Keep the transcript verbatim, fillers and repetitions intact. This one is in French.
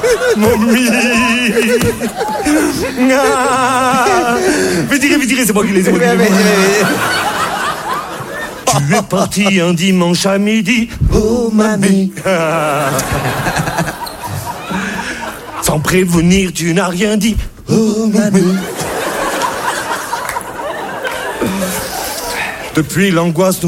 Mamie. Ah. Fais tirer, fais tirer, c'est moi qui l'ai, c'est moi qui l'ai. Tu es parti un dimanche à midi, oh mamie. Sans prévenir, tu n'as rien dit, oh mamie. Depuis l'angoisse nous